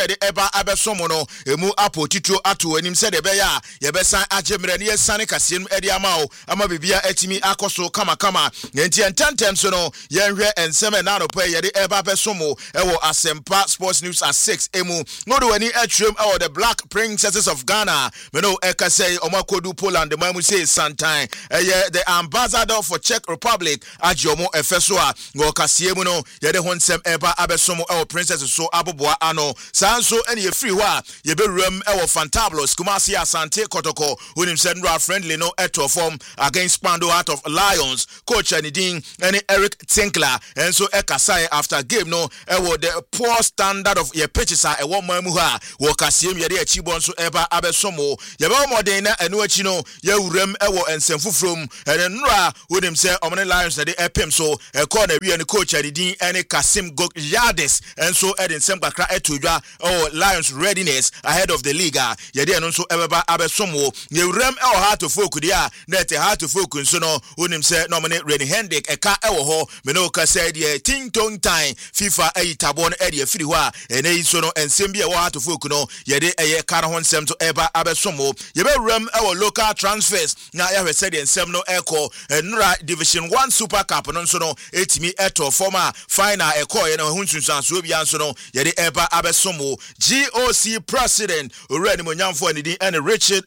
de eba abesomo no emu apo titro ato anim se de be ya ye besan agemre ne yesane kasiem edi ama o ama bibia atimi akoso kama nti entantem so no yenhwe enseme na no pa ye de eba abesomo ewo Asempa Sports News at 6 emu no do ani atrem ewo the Black Princesses of Ghana me no ekasei omakodu Poland mamu say Santan the ambassador for Czech Republic agiomo efeso a ngo kasiem no ye de honsem eba abesomo ewo princesses so aboboa ano sanso ene ye free ho a ye beruam ewo Fantabulous Kumasi Asante Kotoko unim sendra friendly no eto form against Pando Heart of Lions coach Anidin ene Eric Tinkler and so ekasai after game no ewo the poor standard of ye pitches a ewo mamu ha wo kasiem ye de achibon so eba abesomo ye be modern na enu achi no ye wuram ewo ensemfufrom ene nra unim se omne Lions na de epem so e call na wi ene coach Anidin ene Kasim Gok Yades and so edin sem kakra etodwa Lions readiness ahead of the league ye de no so ebeba abesomo ye wuram e Heart of Folk dia na te Heart of Folk so no unim se no mane Rene Hendrick eka ewo ho me no ka said ye ting tong time FIFA tabon edi afiri ho a ene so no ensem bia wo Heart of Folk no ye de eye kara ho nsem to eba abesomo ye be wuram ewo local transfers na ye hwe said ensem no eko enra Division 1 Super Cup no so no etimi eto former final eko ye no hunsunsan so bia so no ye de eba abesomo GOC president already monyamfo anidi ene Richard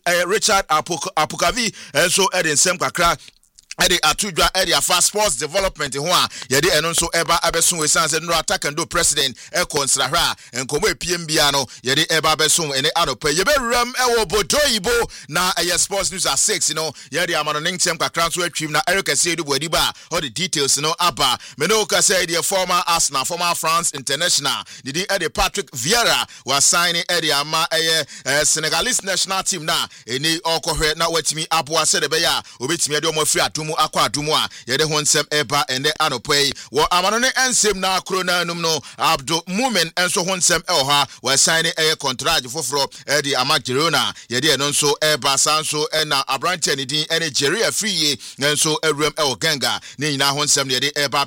Apukavi so edin sem kakra edi atudwa edi afa sports development ho a ye de eno so eba abeso we sanse no attack and do president e konsrahra enkomo epiem bia no ye de eba abeso ene adopa ye be ram ewo bodoyibo na sports news at 6 no ye de amano ntem kakran so atwim na Eric Asiedu Bodiba all the details no aba me no ka say the former Arsenal former France international did edi Patrick Vieira was signing edi ama Senegalese national team na eni okohwe na watimi aboa se de be ya obetimi edi omo free akwa adumu a ye de honsem eba ende anopei wo amano ne ensem na krona num no Abdul Mumin enso honsem ha we sign contract foforo edi ama Girona ye de no nso eba sanso na Abrante ne din ene Jeria free enso ewrem Ganga ne nyina honsem ye de eba